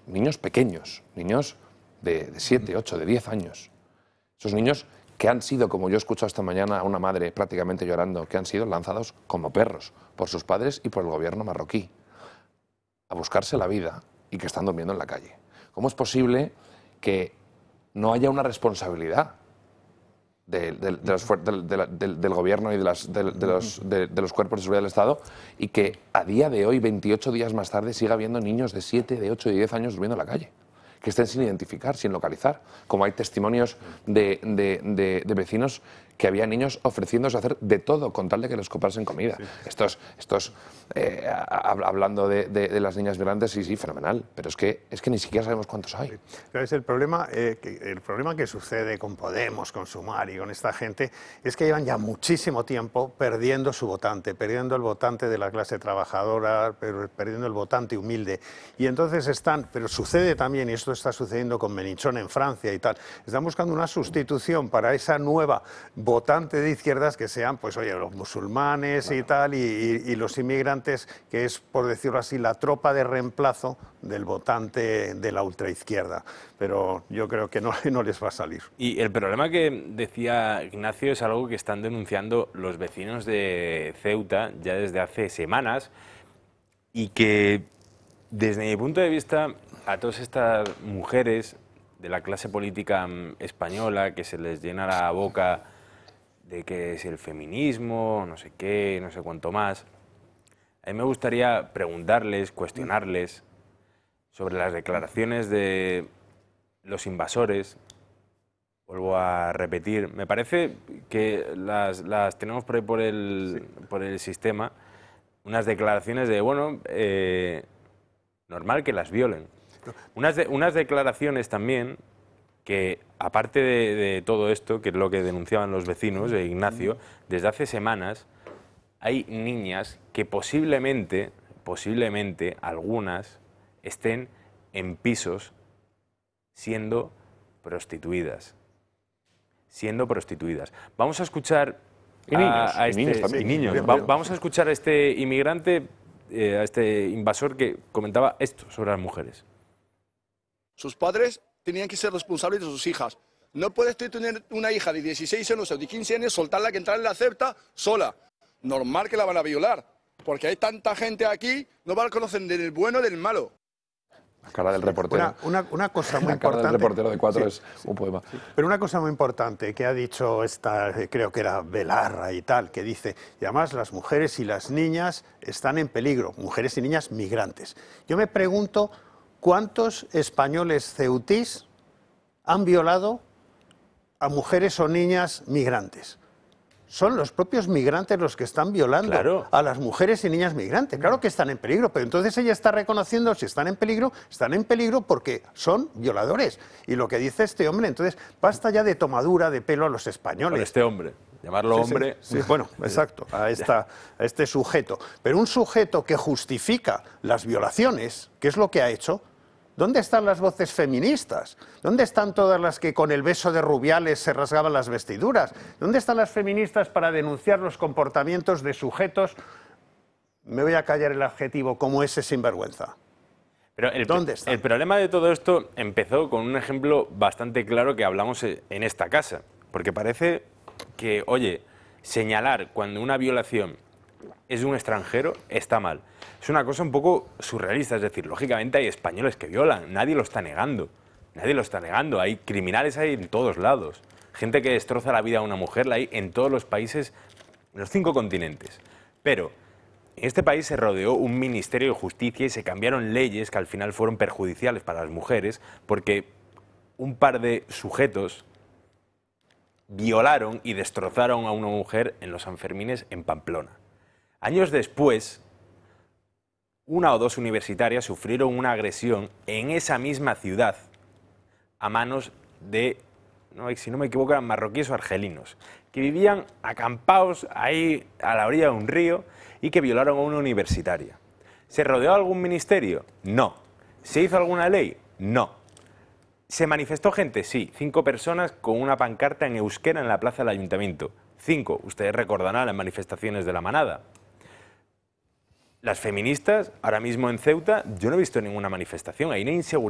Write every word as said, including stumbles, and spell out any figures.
niños pequeños, niños de siete, ocho, de diez años. Esos niños que han sido, como yo he escuchado esta mañana a una madre prácticamente llorando, que han sido lanzados como perros por sus padres y por el gobierno marroquí a buscarse la vida y que están durmiendo en la calle. ¿Cómo es posible que no haya una responsabilidad de, de, de los, de, de, de, del gobierno y de, las, de, de, los, de, de los cuerpos de seguridad del Estado y que a día de hoy, veintiocho días más tarde, siga habiendo niños de siete, de ocho y de diez años durmiendo en la calle? Que estén sin identificar, sin localizar, como hay testimonios de, de, de, de vecinos que había niños ofreciéndose a hacer de todo con tal de que les comprasen comida. Sí. Estos, estos eh, hablando de, de, de las niñas migrantes, sí, sí, fenomenal, pero es que, es que ni siquiera sabemos cuántos hay. Sí. Pero es el problema, eh, que, el problema que sucede con Podemos, con Sumar y con esta gente, es que llevan ya muchísimo tiempo perdiendo su votante, perdiendo el votante de la clase trabajadora, perdiendo el votante humilde. Y entonces están, pero sucede también, y esto está sucediendo con Mélenchon en Francia y tal, están buscando una sustitución para esa nueva votante de izquierdas que sean, pues oye, los musulmanes bueno. y tal, y, y, y los inmigrantes, que es, por decirlo así, la tropa de reemplazo del votante de la ultraizquierda. Pero yo creo que no, no les va a salir. Y el problema que decía Ignacio es algo que están denunciando los vecinos de Ceuta ya desde hace semanas y que, desde mi punto de vista, a todas estas mujeres de la clase política española que se les llena la boca de que es el feminismo, no sé qué, no sé cuánto más, a mí me gustaría preguntarles, cuestionarles sobre las declaraciones de los invasores. Vuelvo a repetir, me parece que las, las tenemos por ahí por el, sí. por el sistema, unas declaraciones de, bueno, eh, normal que las violen. Unas, de, unas declaraciones también que, aparte de, de todo esto, que es lo que denunciaban los vecinos de Ignacio, desde hace semanas hay niñas que posiblemente, posiblemente algunas estén en pisos siendo prostituidas. Siendo prostituidas. Vamos a escuchar y niños, a, a y este, niños también. Y niños. Va, vamos a escuchar a este inmigrante, eh, a este invasor que comentaba esto sobre las mujeres. Sus padres tenían que ser responsables de sus hijas. No puedes tener una hija de dieciséis años o de quince años, soltarla que entrar en la Ceuta sola. Normal que la van a violar, porque hay tanta gente aquí, no van a conocer del bueno del malo. La cara del reportero. Una, una, una cosa muy la cara importante. del reportero de cuatro sí, es un poema. Sí. Pero una cosa muy importante que ha dicho esta, creo que era Belarra y tal, que dice, y además las mujeres y las niñas están en peligro, mujeres y niñas migrantes. Yo me pregunto, ¿cuántos españoles ceutís han violado a mujeres o niñas migrantes? Son los propios migrantes los que están violando claro. a las mujeres y niñas migrantes. Claro que están en peligro, pero entonces ella está reconociendo si están en peligro, están en peligro porque son violadores. Y lo que dice este hombre, entonces, basta ya de tomadura de pelo a los españoles. Con este hombre, llamarlo sí, hombre. Sí, sí, bueno, exacto, a, esta, a este sujeto. Pero un sujeto que justifica las violaciones, que es lo que ha hecho. ¿Dónde están las voces feministas? ¿Dónde están todas las que con el beso de Rubiales se rasgaban las vestiduras? ¿Dónde están las feministas para denunciar los comportamientos de sujetos, me voy a callar el adjetivo, como ese sinvergüenza? Pero el, ¿Dónde están? El problema de todo esto empezó con un ejemplo bastante claro que hablamos en esta casa. Porque parece que, oye, señalar cuando una violación es de un extranjero está mal. Es una cosa un poco surrealista, es decir, lógicamente hay españoles que violan, nadie lo está negando, nadie lo está negando, hay criminales ahí en todos lados, gente que destroza la vida a una mujer la hay en todos los países, en los cinco continentes. Pero en este país se rodeó un Ministerio de Justicia y se cambiaron leyes que al final fueron perjudiciales para las mujeres porque un par de sujetos violaron y destrozaron a una mujer en los Sanfermines en Pamplona. Años después, una o dos universitarias sufrieron una agresión en esa misma ciudad a manos de, no, si no me equivoco, eran marroquíes o argelinos, que vivían acampados ahí a la orilla de un río y que violaron a una universitaria. ¿Se rodeó algún ministerio? No. ¿Se hizo alguna ley? No. ¿Se manifestó gente? Sí. Cinco personas con una pancarta en euskera en la plaza del ayuntamiento. Cinco. Ustedes recordarán las manifestaciones de la manada. Las feministas, ahora mismo en Ceuta, yo no he visto ninguna manifestación, hay una inseguridad.